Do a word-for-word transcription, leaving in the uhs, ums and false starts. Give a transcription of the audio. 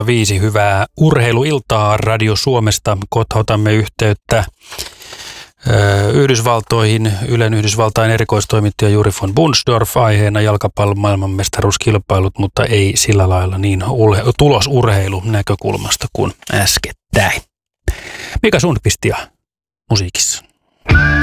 Viisi hyvää urheiluiltaa Radio Suomesta. Kohta otamme yhteyttä Yhdysvaltoihin. Ylen Yhdysvaltain erikoistoimittaja Juri von Bunsdorf, aiheena jalkapallon maailmanmestaruuskilpailut, mutta ei sillä lailla niin tulosurheilun näkökulmasta kuin äskettäin. Mika Sundqvistia musiikissa.